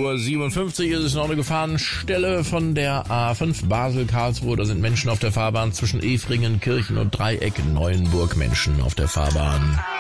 9:57 Uhr ist es noch eine Gefahrenstelle von der A5 Basel-Karlsruhe. Da sind Menschen auf der Fahrbahn zwischen Efringen, Kirchen und Dreieck. Neuenburg Menschen auf der Fahrbahn.